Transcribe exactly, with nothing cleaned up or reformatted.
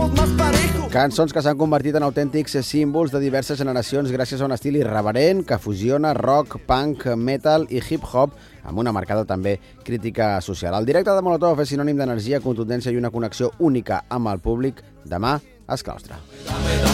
somos más parejos. Cançons que s'han convertit en autèntics símbols de diverses generacions gràcies a un estil irreverent que fusiona rock, punk, metal i hip-hop amb una marcada també crítica social. El directe de Molotov és sinònim d'energia, contundència i una connexió única amb el públic. Demà es claustra.